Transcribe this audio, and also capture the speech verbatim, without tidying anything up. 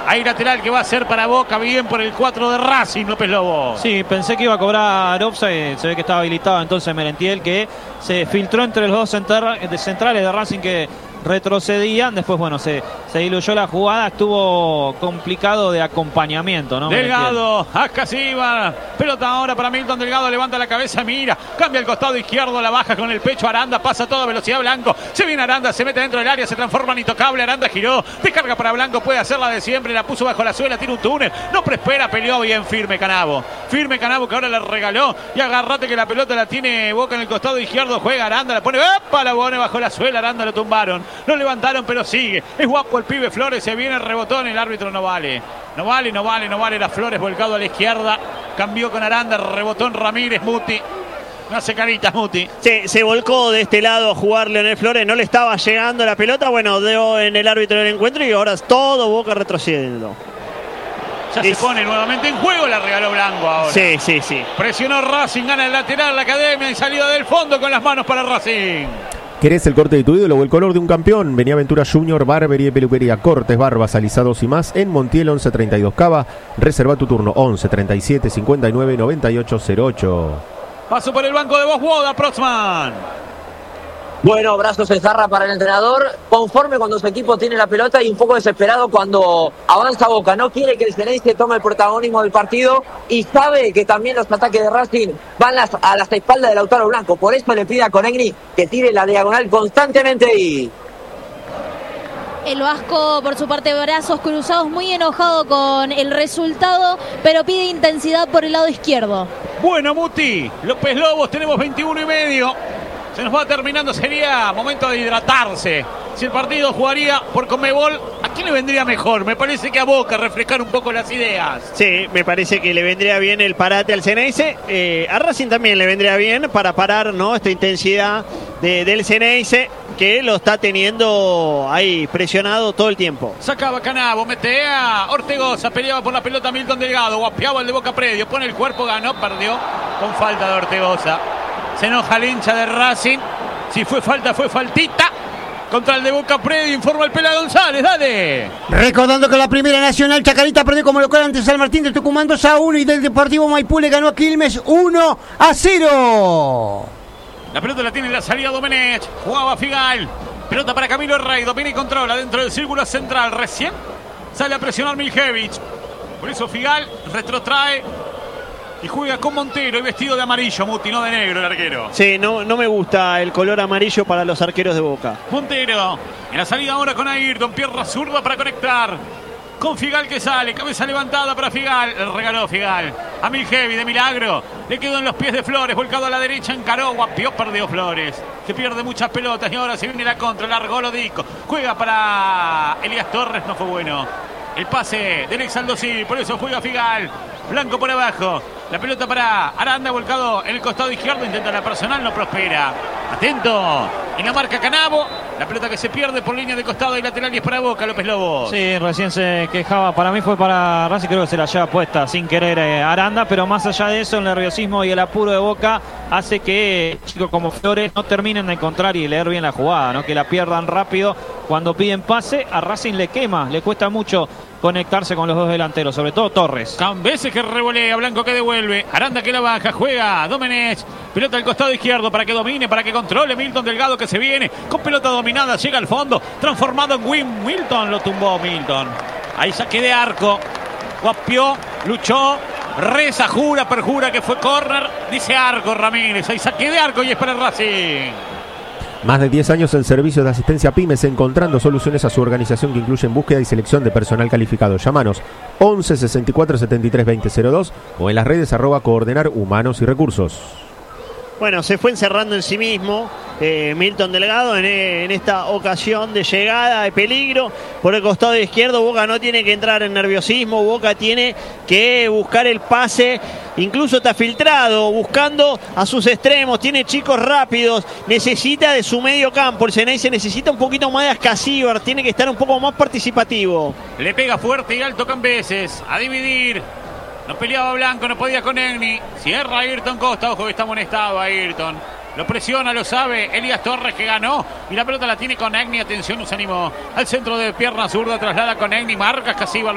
Hay lateral que va a ser para Boca, bien por el cuatro de Racing, López Lobo. Sí, pensé que iba a cobrar offside, se ve que estaba habilitado entonces Merentiel, que se filtró entre los dos centrales de Racing que retrocedían. Después, bueno, se, se diluyó la jugada, estuvo complicado de acompañamiento, ¿no? Delgado, acá sí va. Pelota ahora para Milton Delgado, levanta la cabeza, mira, cambia el costado izquierdo, la baja con el pecho Aranda, pasa a toda velocidad Blanco, se viene Aranda, se mete dentro del área, se transforma en intocable, Aranda giró, descarga para Blanco, puede hacer la de siempre, la puso bajo la suela, tiene un túnel, no prospera, peleó bien firme Canavo, firme Canavo que ahora le regaló, y agarrate que la pelota la tiene Boca en el costado izquierdo, juega Aranda, la pone, ¡epa! La pone bajo la suela, Aranda lo tumbaron, lo levantaron pero sigue, es guapo el pibe Flores, se viene el rebotón, el árbitro no vale, no vale, no vale, no vale, era Flores volcado a la izquierda, cambió con Aranda, rebotón Ramírez, Muti, no hace caritas Muti. Sí, se volcó de este lado a jugar Leonel Flores, no le estaba llegando la pelota, bueno, dio en el árbitro del encuentro y ahora es todo Boca retrocediendo. Ya es... se pone nuevamente en juego, la regaló Blanco ahora. Sí, sí, sí. Presionó Racing, gana el lateral, la Academia y salida del fondo con las manos para Racing. ¿Querés el corte de tu ídolo o el color de un campeón? Vení a Aventura Junior, barbería y peluquería, cortes, barbas, alisados y más en Montiel once treinta y dos Cava. Reserva tu turno once treinta y siete cincuenta y nueve noventa y ocho cero ocho. Paso por el banco de voz, Woda, Proxman. Bueno, brazos en jarra para el entrenador, conforme cuando su equipo tiene la pelota y un poco desesperado cuando avanza Boca. No quiere que el Ceneice tome el protagonismo del partido y sabe que también los ataques de Racing van las, a las espaldas de Lautaro Blanco. Por eso le pide a Conegni que tire la diagonal constantemente y... El vasco, por su parte, brazos cruzados, muy enojado con el resultado, pero pide intensidad por el lado izquierdo. Bueno, Muti, López Lobos, tenemos veintiuno y medio. Se nos va terminando, sería momento de hidratarse. Si el partido jugaría por Conmebol, ¿a quién le vendría mejor? Me parece que a Boca, refrescar un poco las ideas. Sí, me parece que le vendría bien el parate al Ceneice. Eh, a Racing también le vendría bien para parar, ¿no?, esta intensidad de, del Ceneice, que lo está teniendo ahí presionado todo el tiempo. Sacaba Canavo, mete a Ortegoza, peleaba por la pelota Milton Delgado, guapeaba el de Boca Predio, pone el cuerpo, ganó, perdió con falta de Ortegoza. Se enoja el hincha de Racing. Si fue falta, fue faltita. Contra el de Boca Predio, informa el Pela González, dale. Recordando que la Primera Nacional Chacarita perdió como local ante San Martín de Tucumán dos a uno y del Deportivo Maipú le ganó a Quilmes uno a cero. La pelota la tiene en la salida Domenech. Jugaba Figal. Pelota para Camilo Rey. Domina y controla dentro del círculo central. Recién sale a presionar Miljevich. Por eso Figal retrotrae y juega con Montero y vestido de amarillo, Muti, no de negro el arquero. Sí, no, no me gusta el color amarillo para los arqueros de Boca. Montero, en la salida ahora con Ayrton, pierna zurda para conectar. Con Figal que sale, cabeza levantada para Figal. El regaló Figal a Miljevi de milagro. Le quedó en los pies de Flores, volcado a la derecha, encaró, guapió, perdió Flores. Que pierde muchas pelotas y ahora se viene la contra, largó Lodico. Juega para Elías Torres, no fue bueno. El pase del ex Aldo Civi, por eso juega Figal. Blanco por abajo. La pelota para Aranda, volcado en el costado izquierdo. Intenta la personal, no prospera. Atento. En la marca Canavo. La pelota que se pierde por línea de costado y lateral y es para Boca, López Lobos. Sí, recién se quejaba. Para mí fue para Racing, creo que se la lleva puesta sin querer eh, Aranda. Pero más allá de eso, el nerviosismo y el apuro de Boca hace que chicos como Flores no terminen de encontrar y leer bien la jugada, ¿no? Que la pierdan rápido cuando piden pase. A Racing le quema, le cuesta mucho conectarse con los dos delanteros, sobre todo Torres. Veces que revolea, Blanco que devuelve, Aranda que la baja, juega Domenech, pelota al costado izquierdo para que domine, para que controle Milton Delgado que se viene, con pelota dominada, llega al fondo, transformado en Win, Milton lo tumbó Milton, ahí saque de arco, guapió, luchó, reza, jura, perjura que fue córner, dice arco Ramírez, ahí saque de arco y es para el Racing. Más de diez años en servicio de asistencia pymes, encontrando soluciones a su organización que incluyen búsqueda y selección de personal calificado. Llámanos once sesenta y cuatro setenta y tres veinte cero dos o en las redes arroba coordinar humanos y recursos. Bueno, se fue encerrando en sí mismo eh, Milton Delgado en, en esta ocasión de llegada de peligro por el costado izquierdo. Boca no tiene que entrar en nerviosismo, Boca tiene que buscar el pase, incluso está filtrado, buscando a sus extremos, tiene chicos rápidos, necesita de su medio campo, el Ceneice necesita un poquito más de Ascasíbar, tiene que estar un poco más participativo. Le pega fuerte y alto Cambeses, a dividir. No peleaba Blanco, no podía con Egni. Cierra Ayrton Costa, ojo que está amonestado Ayrton. Lo presiona, lo sabe Elías Torres que ganó. Y la pelota la tiene con Egni, atención, nos animó al centro de pierna zurda, traslada con Egni, marca Ascasíbar.